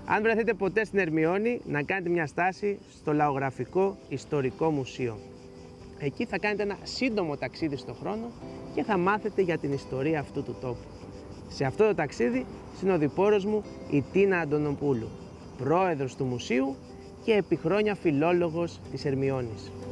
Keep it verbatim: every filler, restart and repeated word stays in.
Αν βρεθείτε ποτέ στην Ερμιώνη, να κάνετε μια στάση στο Λαογραφικό Ιστορικό Μουσείο. Εκεί θα κάνετε ένα σύντομο ταξίδι στον χρόνο και θα μάθετε για την ιστορία αυτού του τόπου. Σε αυτό το ταξίδι, συνοδοιπόρος μου η Τίνα Αντωνοπούλου, πρόεδρος του Μουσείου και επί χρόνια φιλόλογος της Ερμιώνης.